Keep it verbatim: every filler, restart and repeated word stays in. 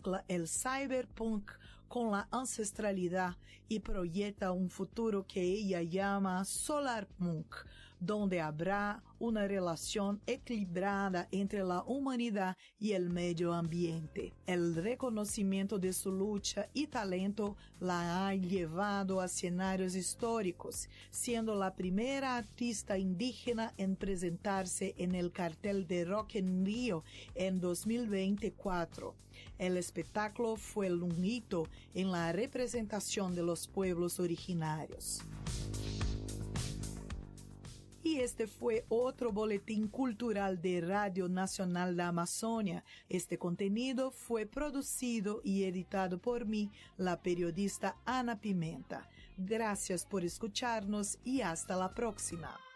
mezcla el cyberpunk con la ancestralidad y proyecta un futuro que ella llama solarpunk, donde habrá una relación equilibrada entre la humanidad y el medio ambiente. El reconocimiento de su lucha y talento la ha llevado a escenarios históricos, siendo la primera artista indígena en presentarse en el cartel de Rock in Rio en dos mil veinticuatro. El espectáculo fue un hito en la representación de los pueblos originarios. Y este fue otro boletín cultural de Radio Nacional de Amazonia. Este contenido fue producido y editado por mí, la periodista Ana Pimenta. Gracias por escucharnos y hasta la próxima.